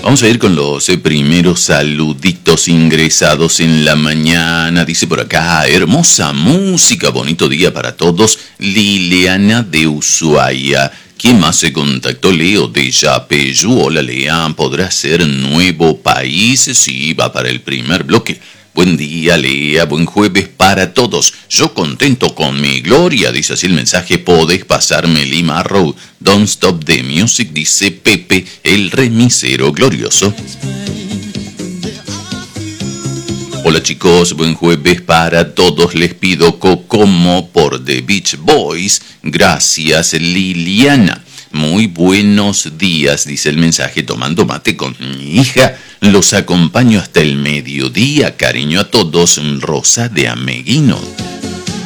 Vamos a ir con los primeros saluditos ingresados en la mañana. Dice por acá, hermosa música, bonito día para todos. Liliana de Ushuaia. ¿Quién más se contactó? Leo de Yapeyú. Hola, Lea. ¿Podrá ser Nuevo País? Sí, va para el primer bloque. Buen día, Lea. Buen jueves para todos. Yo contento con mi gloria. Dice así el mensaje. Podés pasarme Lima Road. Don't stop the music. Dice Pepe, el remisero glorioso. Hola chicos, buen jueves para todos. Les pido Kokomo por The Beach Boys. Gracias, Liliana. Muy buenos días, dice el mensaje, tomando mate con mi hija. Los acompaño hasta el mediodía. Cariño a todos, Rosa de Ameguino.